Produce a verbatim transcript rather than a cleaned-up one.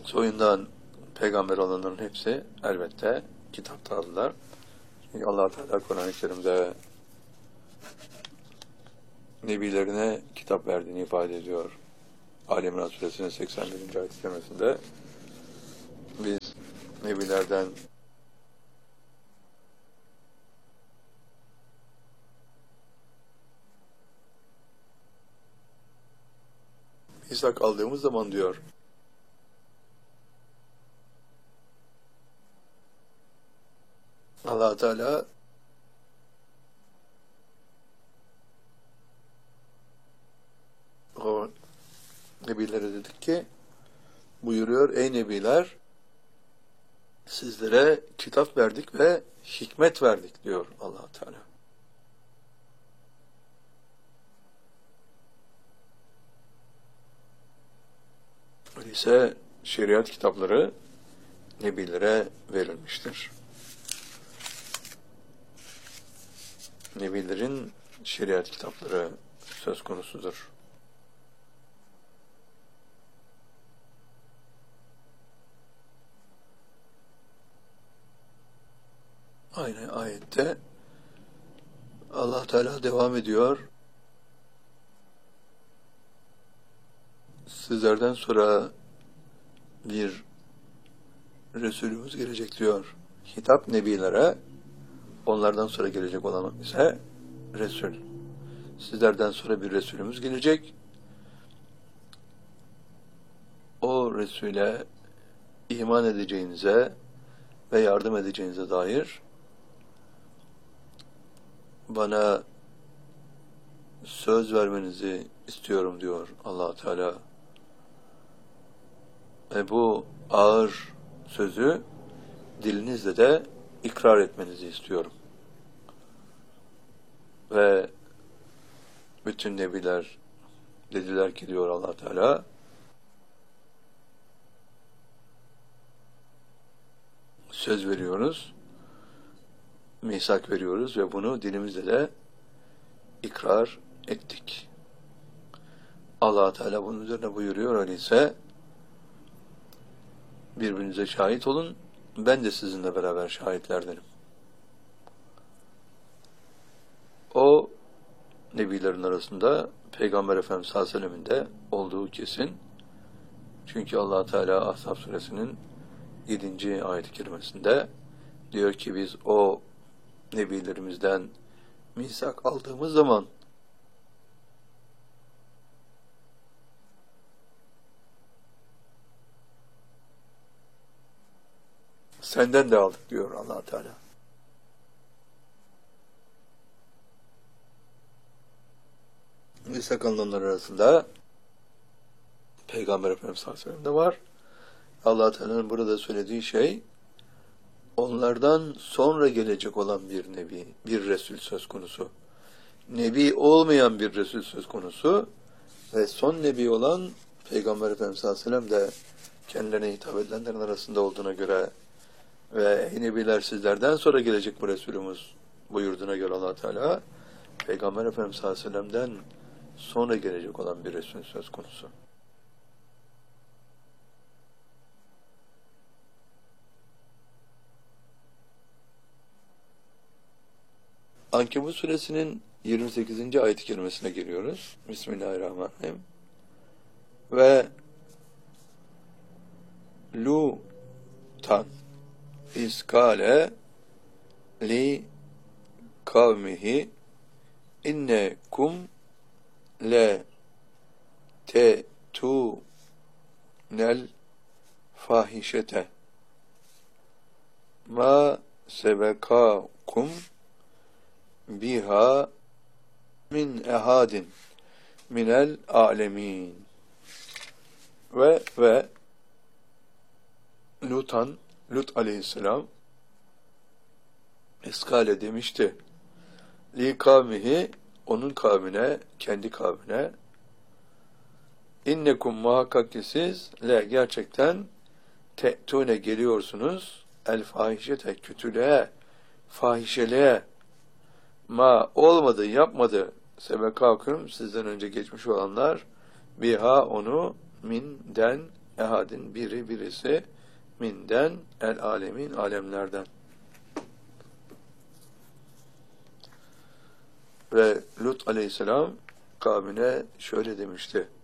soyundan peygamber olanların hepsi elbette kitapta aldılar. Çünkü Allah Teala Kur'an-ı Kerim'de nebilerine kitap verdiğini ifade ediyor. Ali İmran Suresinin seksen birinci ayet-i kerimesinde biz nebilerden misak aldığımız zaman diyor, Allah Teala o nebilere dedik ki, buyuruyor, ey nebiler, sizlere kitap verdik ve hikmet verdik diyor Allah Teala. Öyleyse şeriat kitapları nebilere verilmiştir. Nebilerin şeriat kitapları söz konusudur. Aynı ayette Allah Teala devam ediyor. Sizlerden sonra bir Resulümüz gelecek diyor. Hitap nebilere, onlardan sonra gelecek olan ise Resul. Sizlerden sonra bir Resulümüz gelecek. O Resul'e iman edeceğinize ve yardım edeceğinize dair bana söz vermenizi istiyorum diyor Allah Teala. Ve bu ağır sözü dilinizle de ikrar etmenizi istiyorum. Ve bütün nebiler dediler ki diyor Allah Teala, söz veriyoruz, misak veriyoruz ve bunu dilimizle de ikrar ettik. Allah Teala bunun üzerine buyuruyor, öyleyse birbirinize şahit olun, ben de sizinle beraber şahitlerdenim. O nebilerin arasında Peygamber Efendimiz sallallahu aleyhi ve sellem'in de olduğu kesin. Çünkü Allah Teala Ahzab suresinin yedinci ayet-i kerimesinde diyor ki, biz o nebilerimizden misak aldığımız zaman senden de aldık diyor Allah Teala. Misak alınanlar arasında Peygamber Efendimiz sallallahu aleyhi ve sellem de var. Allah Teala'nın burada söylediği şey, onlardan sonra gelecek olan bir nebi, bir Resul söz konusu. Nebi olmayan bir Resul söz konusu ve son nebi olan Peygamber Efendimiz sallallahu aleyhi ve sellem de kendilerine hitap edilenlerin arasında olduğuna göre ve ey nebiler, sizlerden sonra gelecek bu Resulümüz buyurduğuna göre Allah Teala, Peygamber Efendimiz sallallahu aleyhi ve sellem'den sonra gelecek olan bir Resul söz konusu. Ankebut suresinin yirmi sekizinci ayet-i kerimesine geliyoruz. Bismillahirrahmanirrahim. Ve Lutan iskale li kavmihi innekum le te'tunel fahişete ma sebekakum biha min ehadin minel alemin. Ve ve Lutan, Lut aleyhisselam eskale demişti. Li kavmihi, onun kavmine, kendi kavmine, innekum muhakkak ki siz le gerçekten te'tune geliyorsunuz el fahişete, kötülüğe, fahişeliğe, ma olmadı, yapmadı, sebekakum sizden önce geçmiş olanlar, biha onu, minden ehadin biri birisi, minden el alemin alemlerden. Ve Lut aleyhisselam kavmine şöyle demişti.